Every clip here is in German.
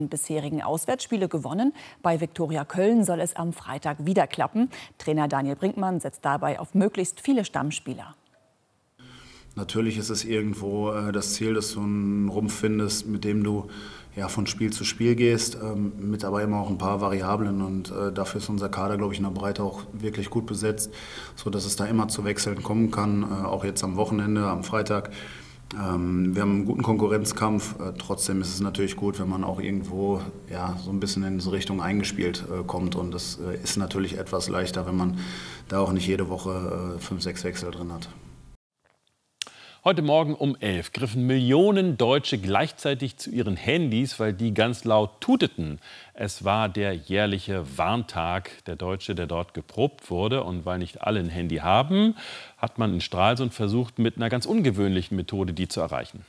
Bisherigen Auswärtsspiele gewonnen. Bei Viktoria Köln soll es am Freitag wieder klappen. Trainer Daniel Brinkmann setzt dabei auf möglichst viele Stammspieler. Natürlich ist es irgendwo das Ziel, dass du einen Rumpf findest, mit dem du von Spiel zu Spiel gehst, mit aber immer auch ein paar Variablen. Und dafür ist unser Kader, glaube ich, in der Breite auch wirklich gut besetzt, sodass es da immer zu Wechseln kommen kann, auch jetzt am Wochenende, am Freitag. Wir haben einen guten Konkurrenzkampf. Trotzdem ist es natürlich gut, wenn man auch irgendwo so ein bisschen in so Richtung eingespielt kommt. Und das ist natürlich etwas leichter, wenn man da auch nicht jede Woche 5, 6 Wechsel drin hat. Heute Morgen um 11 griffen Millionen Deutsche gleichzeitig zu ihren Handys, weil die ganz laut tuteten. Es war der jährliche Warntag der Deutsche, der dort geprobt wurde. Und weil nicht alle ein Handy haben, hat man in Stralsund versucht, mit einer ganz ungewöhnlichen Methode die zu erreichen.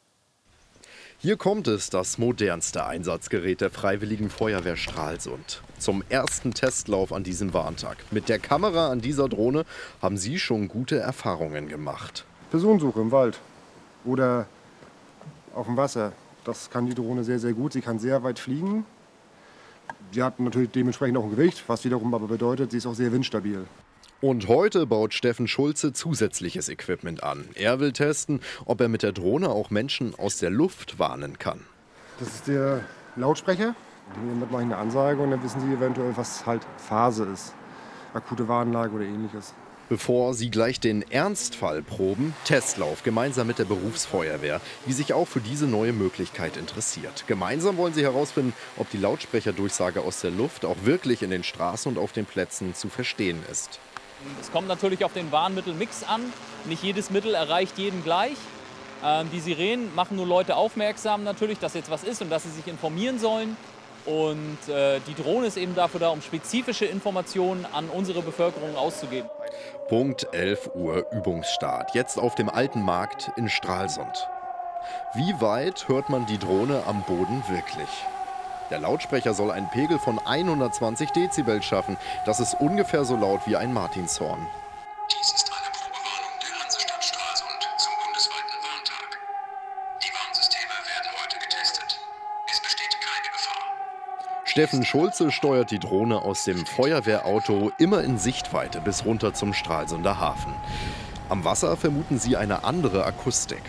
Hier kommt es, das modernste Einsatzgerät der Freiwilligen Feuerwehr Stralsund. Zum ersten Testlauf an diesem Warntag. Mit der Kamera an dieser Drohne haben Sie schon gute Erfahrungen gemacht. Personensuche im Wald oder auf dem Wasser. Das kann die Drohne sehr, sehr gut. Sie kann sehr weit fliegen. Sie hat natürlich dementsprechend auch ein Gewicht, was wiederum aber bedeutet, sie ist auch sehr windstabil. Und heute baut Steffen Schulze zusätzliches Equipment an. Er will testen, ob er mit der Drohne auch Menschen aus der Luft warnen kann. Das ist der Lautsprecher. Hiermit mache ich eine Ansage und dann wissen Sie eventuell, was halt Phase ist. Akute Warnlage oder ähnliches. Bevor Sie gleich den Ernstfall proben, Testlauf gemeinsam mit der Berufsfeuerwehr, die sich auch für diese neue Möglichkeit interessiert. Gemeinsam wollen Sie herausfinden, ob die Lautsprecherdurchsage aus der Luft auch wirklich in den Straßen und auf den Plätzen zu verstehen ist. Es kommt natürlich auf den Warnmittelmix an. Nicht jedes Mittel erreicht jeden gleich. Die Sirenen machen nur Leute aufmerksam natürlich, dass jetzt was ist und dass sie sich informieren sollen. Und die Drohne ist eben dafür da, um spezifische Informationen an unsere Bevölkerung auszugeben. Punkt 11 Uhr Übungsstart. Jetzt auf dem Alten Markt in Stralsund. Wie weit hört man die Drohne am Boden wirklich? Der Lautsprecher soll einen Pegel von 120 Dezibel schaffen. Das ist ungefähr so laut wie ein Martinshorn. Dies ist eine Probewarnung der Hansestadt Stralsund zum bundesweiten Warntag. Die Warnsysteme werden heute getestet. Es besteht keine Gefahr. Steffen Schulze steuert die Drohne aus dem Feuerwehrauto immer in Sichtweite bis runter zum Stralsunder Hafen. Am Wasser vermuten sie eine andere Akustik.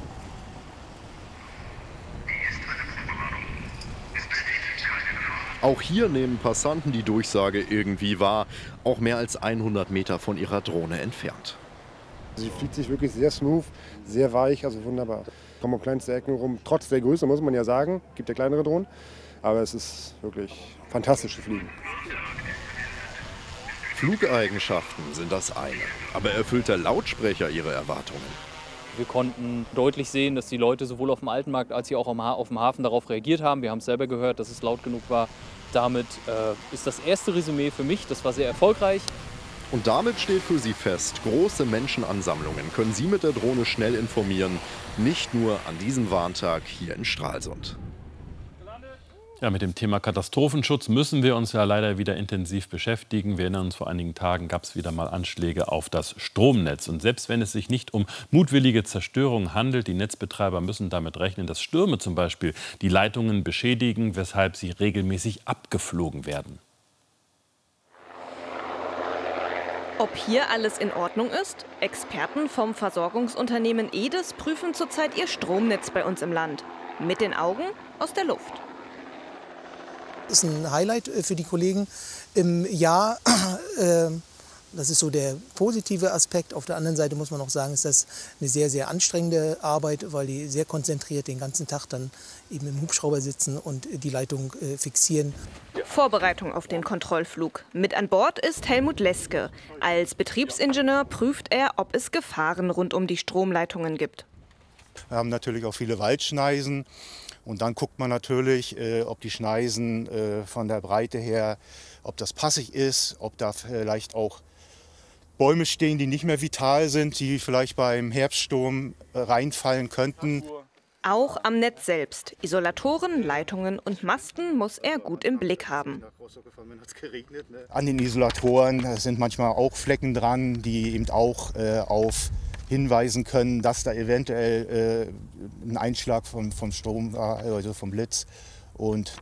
Auch hier nehmen Passanten die Durchsage irgendwie wahr, auch mehr als 100 Meter von ihrer Drohne entfernt. Sie fliegt sich wirklich sehr smooth, sehr weich, also wunderbar. Kommen um kleinste Ecken rum, trotz der Größe muss man ja sagen, gibt ja kleinere Drohnen, aber es ist wirklich fantastisch zu fliegen. Flugeigenschaften sind das eine, aber erfüllt der Lautsprecher ihre Erwartungen? Wir konnten deutlich sehen, dass die Leute sowohl auf dem Alten Markt als auch auf dem Hafen darauf reagiert haben. Wir haben es selber gehört, dass es laut genug war. Damit ist das erste Resümee für mich, das war sehr erfolgreich. Und damit steht für Sie fest, große Menschenansammlungen können Sie mit der Drohne schnell informieren, nicht nur an diesem Warntag hier in Stralsund. Ja, mit dem Thema Katastrophenschutz müssen wir uns ja leider wieder intensiv beschäftigen. Wir erinnern uns, vor einigen Tagen gab es wieder mal Anschläge auf das Stromnetz. Und selbst wenn es sich nicht um mutwillige Zerstörung handelt, die Netzbetreiber müssen damit rechnen, dass Stürme zum Beispiel die Leitungen beschädigen, weshalb sie regelmäßig abgeflogen werden. Ob hier alles in Ordnung ist? Experten vom Versorgungsunternehmen EDES prüfen zurzeit ihr Stromnetz bei uns im Land. Mit den Augen aus der Luft. Das ist ein Highlight für die Kollegen im Jahr. Das ist so der positive Aspekt. Auf der anderen Seite muss man auch sagen, ist das eine sehr, sehr anstrengende Arbeit, weil die sehr konzentriert den ganzen Tag dann eben im Hubschrauber sitzen und die Leitung fixieren. Vorbereitung auf den Kontrollflug. Mit an Bord ist Helmut Leske. Als Betriebsingenieur prüft er, ob es Gefahren rund um die Stromleitungen gibt. Wir haben natürlich auch viele Waldschneisen. Und dann guckt man natürlich, ob die Schneisen von der Breite her, ob das passig ist, ob da vielleicht auch Bäume stehen, die nicht mehr vital sind, die vielleicht beim Herbststurm reinfallen könnten. Auch am Netz selbst. Isolatoren, Leitungen und Masten muss er gut im Blick haben. An den Isolatoren sind manchmal auch Flecken dran, die eben auch auf hinweisen können, dass da eventuell ein Einschlag vom Strom war, also vom Blitz. Und